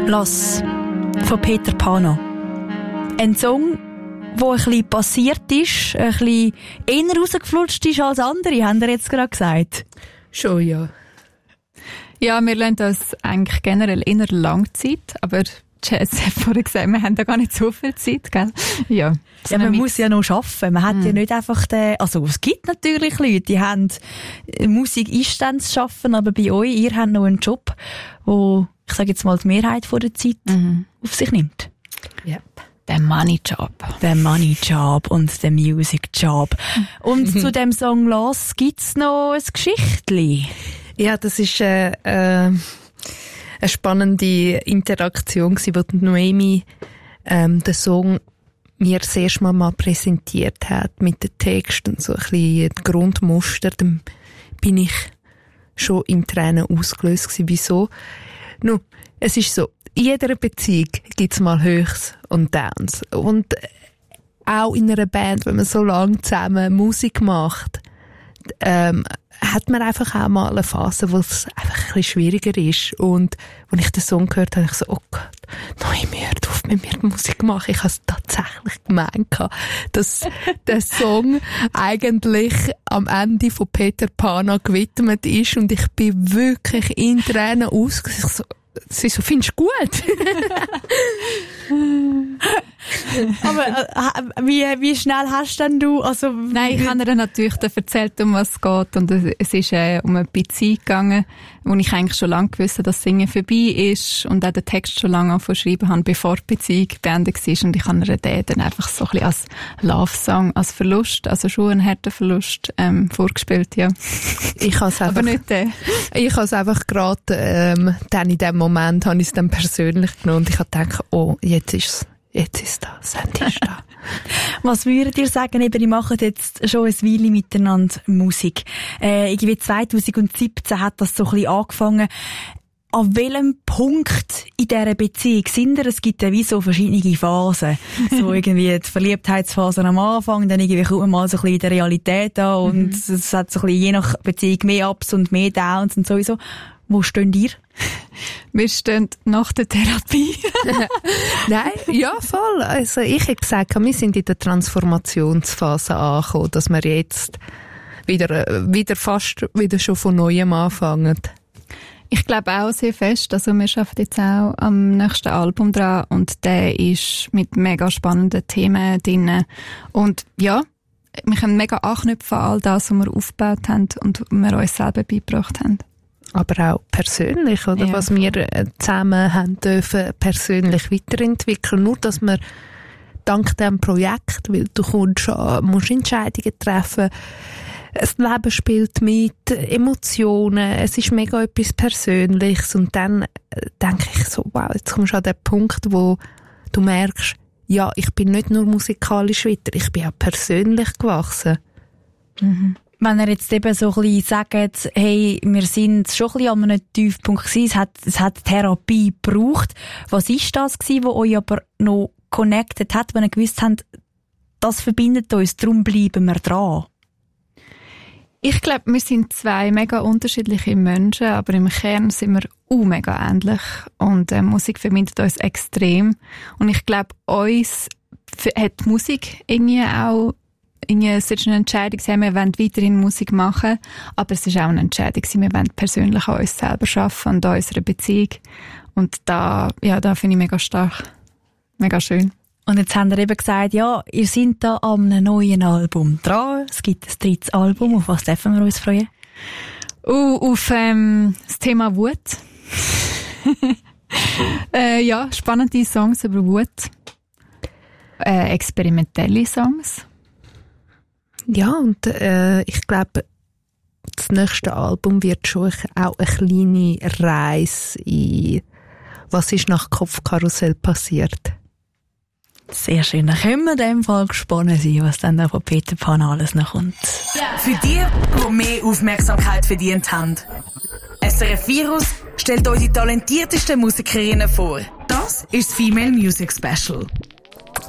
Lass von Peter Pana. Ein Song, der ein bisschen passiert ist, ein bisschen eher rausgeflutscht ist als andere, haben ihr jetzt gerade gesagt? Schon, ja. Ja, wir lassen das eigentlich generell eher Langzeit, aber Jazz hat vorhin gesagt, wir haben da gar nicht so viel Zeit, gell? Ja, ja, man muss ja noch arbeiten. Man hat ja nicht einfach also es gibt natürlich Leute, die haben Musik ist dann zu schaffen, aber bei euch, ihr habt noch einen Job, wo, ich sage jetzt mal, die Mehrheit von der Zeit auf sich nimmt. Yep. Der Money Job. Der Money Job und der Music Job. Und zu dem Song «Los» gibt's noch ein Geschichtli. Ja, das ist eine spannende Interaktion gewesen, wo Noemi den Song mir das erste Mal präsentiert hat, mit dem Text und so ein bisschen Grundmuster. Dann bin ich schon in Tränen ausgelöst gewesen. Wieso? Nun, es ist so, in jeder Beziehung gibt's mal Höchst und Downs. Und auch in einer Band, wenn man so lange zusammen Musik macht, hat man einfach auch mal eine Phase, wo es einfach ein bisschen schwieriger ist. Und als ich den Song gehört habe, habe ich so, oh Gott, Noemi, hört auf mit mir die Musik machen. Ich habe es tatsächlich gemeint, dass der Song eigentlich am Ende von Peter Pana gewidmet ist und ich bin wirklich in Tränen ausgegangen. Sie so, findest du gut? Aber wie schnell hast denn du, also... Nein, ich habe ihr natürlich erzählt, um was es geht. Und es ist um eine Beziehung gegangen, wo ich eigentlich schon lange gewusst habe, dass Singen vorbei ist und auch den Text schon lange angeschrieben habe, bevor die Beziehung beendet war. Und ich habe ihr den dann einfach so ein bisschen als Love-Song, als Verlust, also schon einen harten Verlust vorgespielt, ja. Ich habe es einfach... Aber nicht den. Ich habe es einfach gerade, dann in dem Moment habe ich es dann persönlich genommen und ich habe gedacht, oh, jetzt ist da, Sandy ist da. Was würdet ihr sagen, eben, ihr macht jetzt schon ein Weile miteinander Musik. Irgendwie 2017 hat das so ein bisschen angefangen. An welchem Punkt in dieser Beziehung sind ihr? Es gibt ja wie so verschiedene Phasen. So irgendwie die Verliebtheitsphase am Anfang, dann irgendwie kommt man mal so ein bisschen in der Realität an und es hat so ein bisschen je nach Beziehung mehr Ups und mehr Downs und sowieso. Wo steht ihr? Wir stehen nach der Therapie. Nein, ja, voll. Also ich hätte gesagt, wir sind in der Transformationsphase angekommen, dass wir jetzt wieder fast wieder schon von Neuem anfangen. Ich glaube auch sehr fest. Also wir arbeiten jetzt auch am nächsten Album dran und der ist mit mega spannenden Themen drin. Und ja, wir können mega anknüpfen an all das, was wir aufgebaut haben und wir uns selber beigebracht haben. Aber auch persönlich, oder? Ja, was wir zusammen haben dürfen, persönlich weiterentwickeln. Nur, dass wir dank diesem Projekt, weil du musst Entscheidungen treffen, das Leben spielt mit, Emotionen, es ist mega etwas Persönliches. Und dann denke ich so, wow, jetzt kommst du an den Punkt, wo du merkst, ja, ich bin nicht nur musikalisch weiter, ich bin auch persönlich gewachsen. Mhm. Wenn ihr jetzt eben so ein bisschen sagt, hey, wir sind schon ein bisschen an einem Tiefpunkt gewesen, es hat Therapie gebraucht. Was ist das gewesen, was euch aber noch connected hat, wenn ihr gewusst habt, das verbindet uns, darum bleiben wir dran? Ich glaube, wir sind zwei mega unterschiedliche Menschen, aber im Kern sind wir mega ähnlich. Und Musik verbindet uns extrem. Und ich glaube, uns hat Musik irgendwie auch es ist eine Entscheidung, wir wollen weiterhin Musik machen, aber es ist auch eine Entscheidung, wir wollen persönlich an uns selber arbeiten und an unserer Beziehung. Und da finde ich mega stark. Mega schön. Und jetzt haben ihr eben gesagt, ja, ihr seid da an einem neuen Album dran. Es gibt ein drittes Album. Auf was dürfen wir uns freuen? Auf das Thema Wut. Ja, spannende Songs über Wut. Experimentelle Songs. Ja, und ich glaube, das nächste Album wird schon auch eine kleine Reise in was ist nach Kopfkarussell passiert. Sehr schön. Dann können wir in dem Fall gespannt sein, was dann von Peter Pan alles noch kommt. Für die mehr Aufmerksamkeit verdient haben. SRF Virus stellt euch die talentiertesten Musikerinnen vor. Das ist das Female Music Special.